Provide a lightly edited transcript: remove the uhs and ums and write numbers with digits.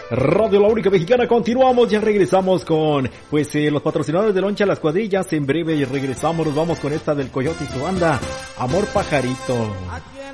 Radio La Única Mexicana. Continuamos, ya regresamos con los patrocinadores de Loncha Las Cuadrillas. En breve regresamos, nos vamos con esta del Coyote y su banda, Amor Pajarito.